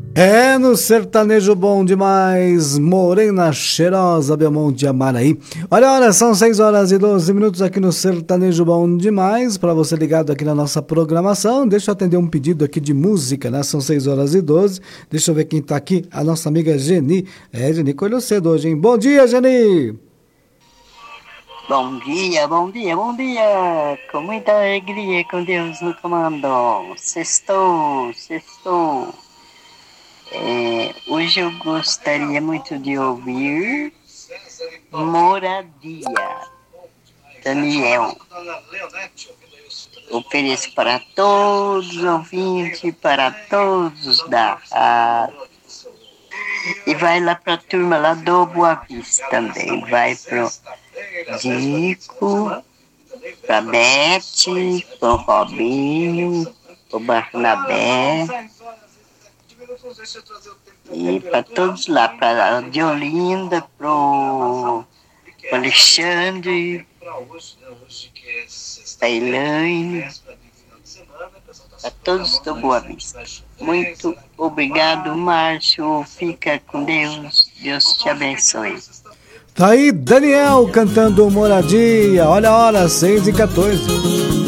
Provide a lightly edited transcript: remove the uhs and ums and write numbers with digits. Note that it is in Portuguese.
É no sertanejo bom demais, morena cheirosa, Belmonte Amaraí. Olha, são 6 horas e 12 minutos aqui no sertanejo bom demais, para você ligado aqui na nossa programação. Deixa eu atender um pedido aqui de música, né? São 6 horas e 12. Deixa eu ver quem tá aqui, a nossa amiga Geni. Geni, colheu cedo hoje, hein? Bom dia, Geni! Bom dia, bom dia, bom dia! Com muita alegria, com Deus no comando. Sextou, sextou. Hoje eu gostaria muito de ouvir Moradia, Daniel. Ofereço para todos os ouvintes, para todos da rádio. E vai lá para a turma lá do Boa Vista também. Vai pro Dico, pra Beth, pro Robinho, pro Barnabé. E para todos lá, para Diolinda, pro Alexandre, para Elaine, para todos do Boa Vista. Muito obrigado, Márcio. Fica com Deus. Deus te abençoe. Tá aí Daniel cantando Moradia. Olha a hora, 6h14.